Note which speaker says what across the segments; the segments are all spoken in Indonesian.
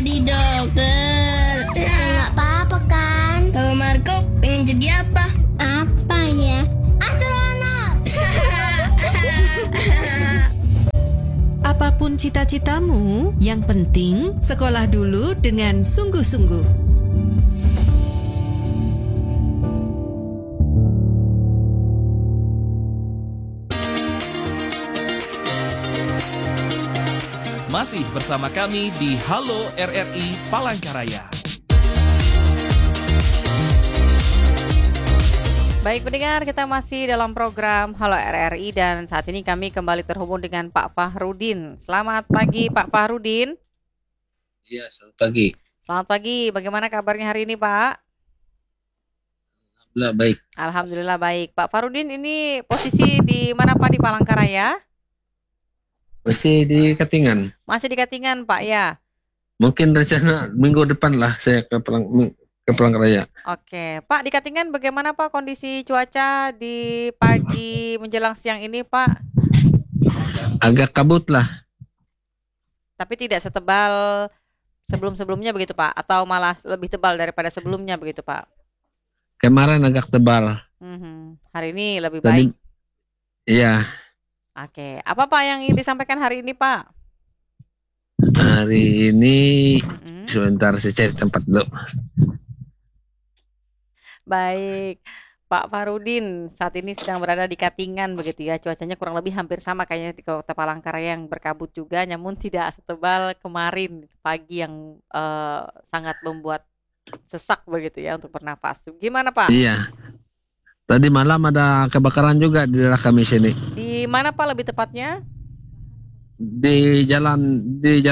Speaker 1: jadi dokter.
Speaker 2: Nggak apa-apa kan?
Speaker 1: Kalau Marco pengen jadi apa?
Speaker 2: Apa ya? Astronot.
Speaker 3: Apapun cita-citamu, yang penting sekolah dulu dengan sungguh-sungguh.
Speaker 4: Masih bersama kami di Halo RRI Palangkaraya.
Speaker 5: Baik pendengar, kita masih dalam program Halo RRI dan saat ini kami kembali terhubung dengan Pak Fahrudin. Selamat pagi Pak Fahrudin.
Speaker 6: Iya, selamat pagi.
Speaker 5: Selamat pagi, bagaimana kabarnya hari ini Pak?
Speaker 6: Alhamdulillah baik.
Speaker 5: Alhamdulillah baik. Pak Fahrudin ini posisi di mana Pak, di Palangkaraya?
Speaker 6: Masih di Katingan.
Speaker 5: Masih di Katingan Pak ya?
Speaker 6: Mungkin rencana minggu depan lah saya ke Palangkaraya.
Speaker 5: Oke, Pak di Katingan bagaimana Pak kondisi cuaca di pagi menjelang siang ini Pak?
Speaker 6: Agak kabut lah.
Speaker 5: Tapi tidak setebal sebelum-sebelumnya begitu Pak? Atau malah lebih tebal daripada sebelumnya begitu Pak?
Speaker 6: Kemarin agak tebal.
Speaker 5: Hari ini lebih baik?
Speaker 6: Iya.
Speaker 5: Oke, apa Pak yang ingin disampaikan hari ini Pak?
Speaker 6: Hari ini sebentar saya cari tempat dulu.
Speaker 5: Baik, Pak Fahrudin saat ini sedang berada di Katingan begitu ya. Cuacanya kurang lebih hampir sama kayaknya di Kota Palangkaraya yang berkabut juga, namun tidak setebal kemarin pagi yang sangat membuat sesak begitu ya untuk bernapas. Gimana Pak?
Speaker 6: Iya. Tadi malam ada kebakaran juga di daerah kami sini.
Speaker 5: Di mana Pak lebih tepatnya?
Speaker 6: Di jalan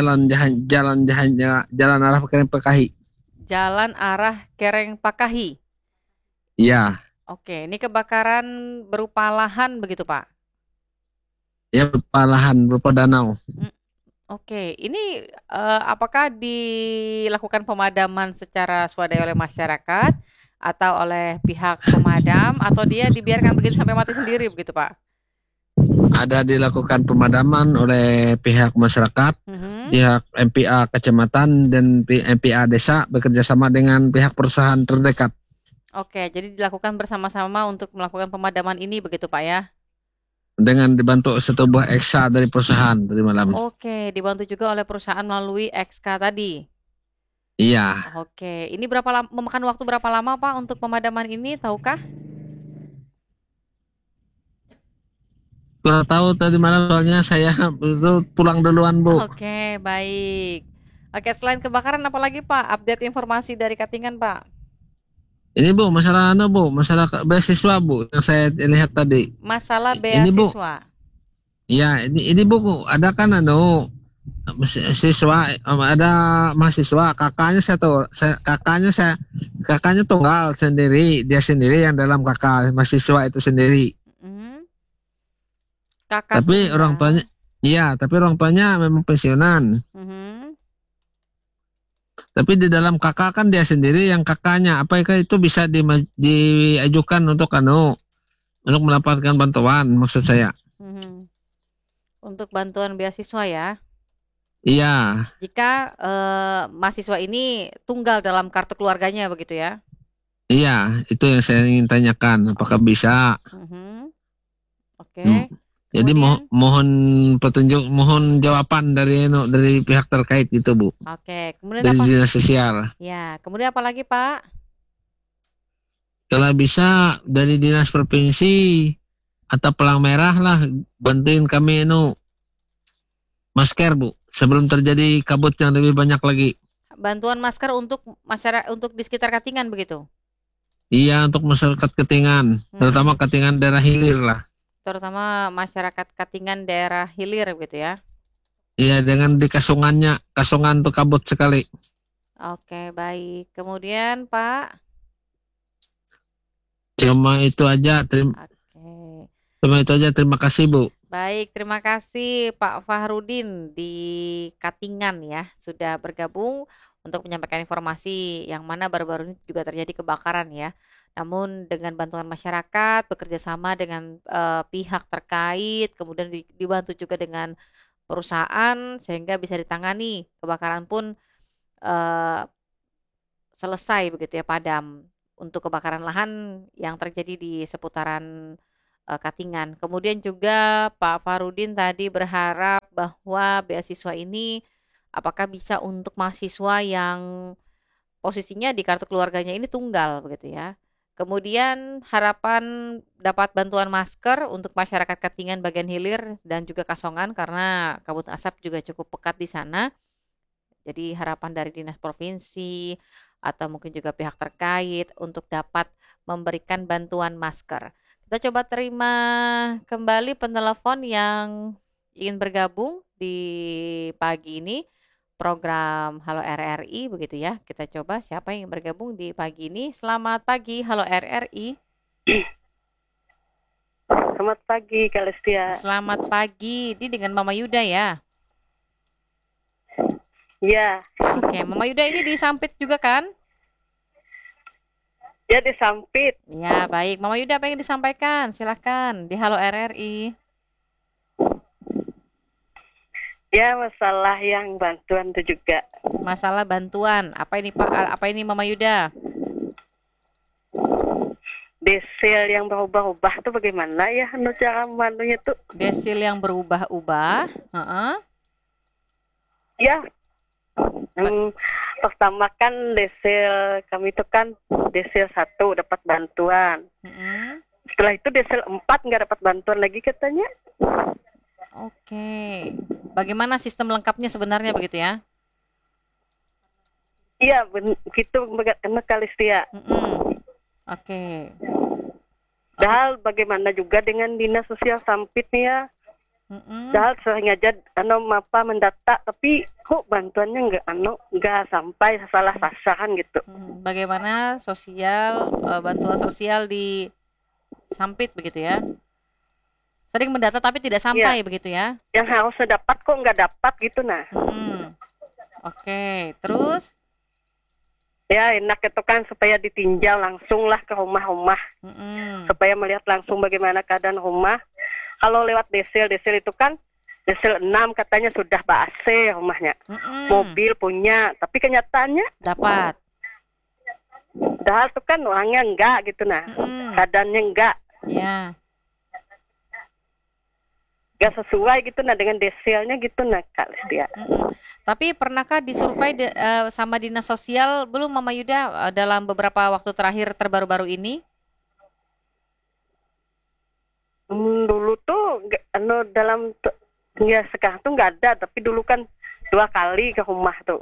Speaker 6: arah Kerempakahi.
Speaker 5: Jalan arah Kerempakahi.
Speaker 6: Iya.
Speaker 5: Oke, ini kebakaran berupa lahan begitu Pak?
Speaker 6: Ya, berupa lahan, berupa danau.
Speaker 5: Oke, ini apakah dilakukan pemadaman secara swadaya oleh masyarakat atau oleh pihak pemadam atau dia dibiarkan begitu sampai mati sendiri begitu Pak?
Speaker 6: Ada dilakukan pemadaman oleh pihak masyarakat, pihak MPA kecamatan dan MPA desa bekerjasama dengan pihak perusahaan terdekat.
Speaker 5: Oke, jadi dilakukan bersama-sama untuk melakukan pemadaman ini begitu Pak ya?
Speaker 6: Dengan dibantu satu buah eksa dari perusahaan tadi malam.
Speaker 5: Oke, dibantu juga oleh perusahaan melalui XK tadi.
Speaker 6: Iya.
Speaker 5: Oke, ini memakan waktu berapa lama Pak untuk pemadaman ini, tahukah?
Speaker 6: Kurang tahu tadi malam soalnya saya pulang duluan Bu.
Speaker 5: Oke, baik. Oke, selain kebakaran apa lagi Pak? Update informasi dari Katingan Pak.
Speaker 6: Ini Bu, masalah beasiswa Bu yang saya lihat tadi.
Speaker 5: Masalah
Speaker 6: Ini, Bu.
Speaker 5: beasiswa.
Speaker 6: Iya, ini Bu, ada kan ada mahasiswa kakaknya tunggal sendiri, dia sendiri yang dalam kakak mahasiswa itu sendiri.
Speaker 5: Kakak
Speaker 6: tapi tunggal. Tapi orang tuanya memang pensiunan. Tapi di dalam kakak kan dia sendiri yang kakaknya, apakah itu bisa diajukan untuk mendapatkan bantuan maksud saya.
Speaker 5: Untuk bantuan beasiswa ya.
Speaker 6: Iya.
Speaker 5: Jika mahasiswa ini tunggal dalam kartu keluarganya begitu ya?
Speaker 6: Iya, itu yang saya ingin tanyakan. Apakah bisa?
Speaker 5: Oke.
Speaker 6: Jadi mohon petunjuk, mohon jawaban dari pihak terkait gitu Bu.
Speaker 5: Oke. Kemudian
Speaker 6: dari
Speaker 5: apa?
Speaker 6: Dinas Sosial.
Speaker 5: Ya. Kemudian apa lagi Pak?
Speaker 6: Kalau bisa dari dinas provinsi atau Palang Merah lah bantuin kami masker Bu, sebelum terjadi kabut yang lebih banyak lagi.
Speaker 5: Bantuan masker untuk masyarakat, untuk di sekitar Katingan begitu?
Speaker 6: Iya, untuk masyarakat Katingan, terutama Katingan daerah hilir lah.
Speaker 5: Terutama masyarakat Katingan daerah hilir gitu ya?
Speaker 6: Iya, dengan di Kasungan tuh kabut sekali.
Speaker 5: Oke, baik. Kemudian Pak?
Speaker 6: Cuma itu aja, terima kasih Bu.
Speaker 5: Baik, terima kasih Pak Fahrudin di Katingan ya, sudah bergabung untuk menyampaikan informasi yang mana baru-baru ini juga terjadi kebakaran ya. Namun dengan bantuan masyarakat, bekerja sama dengan pihak terkait, kemudian dibantu juga dengan perusahaan sehingga bisa ditangani. Kebakaran pun eh, selesai begitu ya, padam untuk kebakaran lahan yang terjadi di seputaran Katingan. Kemudian juga Pak Farudin tadi berharap bahwa beasiswa ini apakah bisa untuk mahasiswa yang posisinya di kartu keluarganya ini tunggal begitu ya. Kemudian harapan dapat bantuan masker untuk masyarakat Katingan bagian hilir dan juga Kasongan karena kabut asap juga cukup pekat di sana. Jadi harapan dari dinas provinsi atau mungkin juga pihak terkait untuk dapat memberikan bantuan masker. Kita coba terima kembali penelpon yang ingin bergabung di pagi ini program Halo RRI begitu ya. Kita coba siapa yang bergabung di pagi ini. Selamat pagi Halo RRI.
Speaker 7: Selamat pagi Kalestia.
Speaker 5: Selamat pagi. Ini dengan Mama Yuda ya.
Speaker 7: Ya.
Speaker 5: Oke, Mama Yuda ini di Sampit juga kan?
Speaker 7: Ya di Sampit.
Speaker 5: Ya, baik. Mama Yuda apa yang disampaikan? Silakan di Halo RRI.
Speaker 7: Ya, masalah yang bantuan itu juga.
Speaker 5: Masalah bantuan. Apa ini Pak? Apa ini Mama Yuda?
Speaker 7: Desil yang berubah-ubah tuh bagaimana ya cara manunya tuh?
Speaker 5: Desil yang berubah-ubah.
Speaker 7: Ya. Pertama kan desil kami itu kan desil 1 dapat bantuan. Setelah itu desil 4 nggak dapat bantuan lagi katanya.
Speaker 5: Oke. Bagaimana sistem lengkapnya sebenarnya begitu ya?
Speaker 7: Iya, begitu kena Kalestia.
Speaker 5: Oke.
Speaker 7: Padahal bagaimana juga dengan dinas sosial Sampit nih ya. Padahal sering aja mendata tapi kok bantuannya nggak sampai salah sasaran gitu.
Speaker 5: Bagaimana bantuan sosial di Sampit begitu ya? Sering mendata tapi tidak sampai begitu ya?
Speaker 7: Yang harusnya dapat kok nggak dapat gitu nah.
Speaker 5: Oke, terus?
Speaker 7: Ya enak itu kan supaya ditinjau langsung lah ke rumah-rumah. Supaya melihat langsung bagaimana keadaan rumah. Kalau lewat desil itu kan desil 6 katanya sudah AC rumahnya. Mobil punya, tapi kenyataannya
Speaker 5: dapat.
Speaker 7: Padahal itu kan orangnya enggak gitu nah. Keadaannya enggak.
Speaker 5: Ya.
Speaker 7: Gak sesuai gitu nah dengan desilnya gitu nah Kak Lestia.
Speaker 5: Tapi pernahkah disurvei sama dinas sosial belum Mama Yuda dalam beberapa waktu terakhir terbaru-baru ini?
Speaker 7: Dulu tuh sekarang tuh nggak ada, tapi dulu kan 2 kali ke rumah tuh.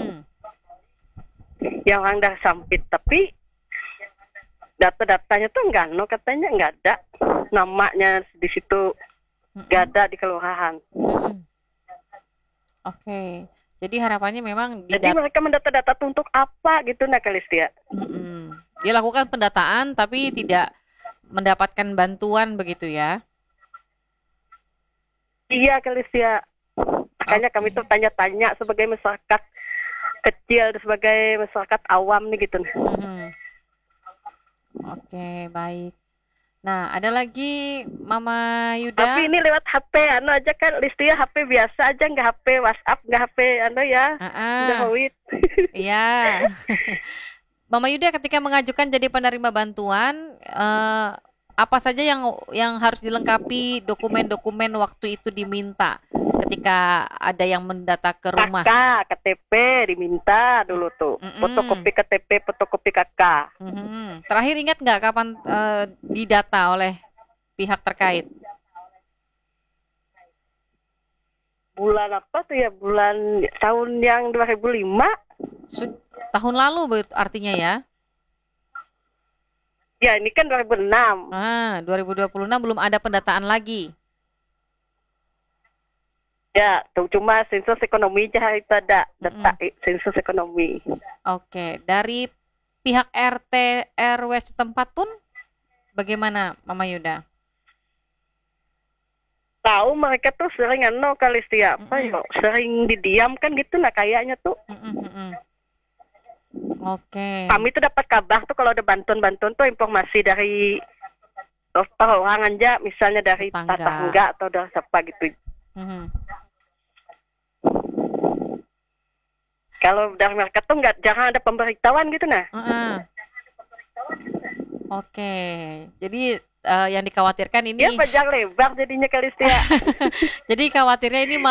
Speaker 7: Yang orang dari Sampit, tapi data-datanya tuh katanya nggak ada, namanya di situ nggak ada di kelurahan.
Speaker 5: Oke, jadi harapannya memang
Speaker 7: jadi mereka mendata-data untuk apa gitu nah Kalestia.
Speaker 5: Dia lakukan pendataan tapi tidak mendapatkan bantuan begitu ya?
Speaker 7: Iya Kalestia. Makanya kami tuh tanya-tanya sebagai masyarakat kecil, sebagai masyarakat awam nih gitu.
Speaker 5: Oke, baik. Nah, ada lagi Mama Yuda.
Speaker 7: Tapi ini lewat HP aja kan Listia, HP biasa aja, nggak HP WhatsApp, nggak HP ya.
Speaker 5: Iya. Mama Yuda ketika mengajukan jadi penerima bantuan, apa saja yang harus dilengkapi dokumen-dokumen waktu itu diminta ketika ada yang mendata ke rumah?
Speaker 7: KTP diminta dulu tuh, fotokopi KTP, fotokopi KK.
Speaker 5: Terakhir ingat nggak kapan didata oleh pihak terkait?
Speaker 7: Bulan apa tuh ya? Bulan tahun yang 2005.
Speaker 5: Tahun lalu artinya ya?
Speaker 7: Ya ini kan 2006.
Speaker 5: 2026 belum ada pendataan lagi.
Speaker 7: Ya, tuh cuma sensus ekonomi aja itu ada data sensus ekonomi.
Speaker 5: Oke, dari pihak RT RW setempat pun bagaimana Mama Yuda?
Speaker 7: Tahu mereka tuh sering kali setiap sering didiamkan gitu lah kayaknya tuh.
Speaker 5: Oke.
Speaker 7: Kami tuh dapat kabar tuh kalau ada bantuan-bantuan tuh informasi dari perorangan aja, misalnya dari tetangga atau dari siapa gitu. Kalau dari mereka tuh jangan ada pemberitahuan gitu nah.
Speaker 5: Oke, jadi yang dikhawatirkan ini
Speaker 7: Ya panjang lebar jadinya Kalistia.
Speaker 5: jadi khawatirnya ini